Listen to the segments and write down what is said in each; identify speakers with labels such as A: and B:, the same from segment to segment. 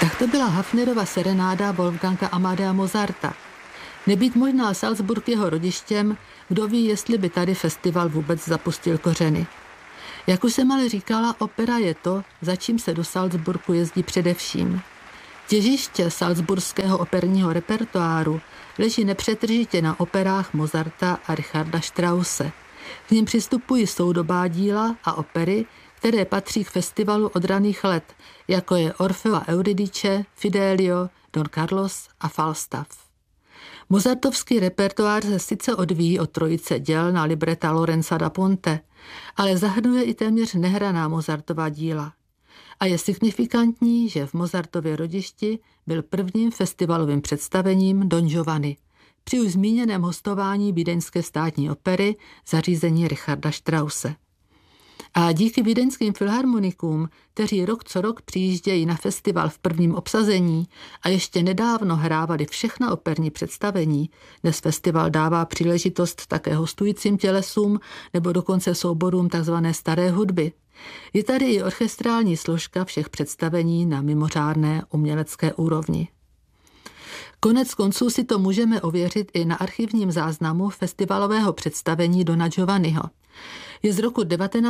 A: Tak to byla Hafnerova serenáda Wolfganga Amadea Mozarta. Nebýt možná Salzburg jeho rodištěm, kdo ví, jestli by tady festival vůbec zapustil kořeny. Jak už jsem ale říkala, opera je to, za čím se do Salzburgu jezdí především. Těžiště salzburského operního repertoáru leží nepřetržitě na operách Mozarta a Richarda Strausse. K nim přistupují soudobá díla a opery, které patří k festivalu od raných let, jako je Orfeo a Euridice, Fidelio, Don Carlos a Falstaff. Mozartovský repertoár se sice odvíjí od trojice děl na libreta Lorenza da Ponte, ale zahrnuje i téměř nehraná Mozartova díla. A je signifikantní, že v Mozartově rodišti byl prvním festivalovým představením Don Giovanni, při už zmíněném hostování Vídeňské státní opery zařízení Richarda Strausse. A díky vídeňským filharmonikům, kteří rok co rok přijíždějí na festival v prvním obsazení a ještě nedávno hrávali všechna operní představení, dnes festival dává příležitost také hostujícím tělesům nebo dokonce souborům tzv. Staré hudby. Je tady i orchestrální složka všech představení na mimořádné umělecké úrovni. Konec konců si to můžeme ověřit i na archivním záznamu festivalového představení Dona Giovanniho. Je z roku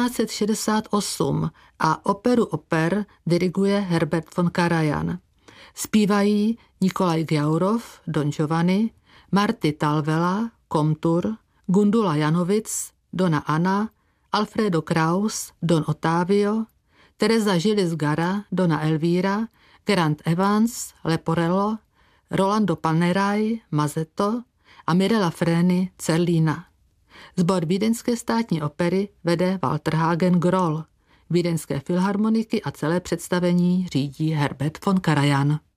A: 1968 a operu oper diriguje Herbert von Karajan. Zpívají Nikolaj Gjaurov, Don Giovanni, Marty Talvela, Komtur, Gundula Janovic, Dona Anna, Alfredo Kraus, Don Ottavio, Teresa Gillis Gara, Dona Elvira, Grant Evans, Leporello, Rolando Panerai, Mazzetto a Mirella Freni, Zerlina. Sbor Vídeňské státní opery vede Walter Hagen Groll. Vídeňské filharmoniky a celé představení řídí Herbert von Karajan.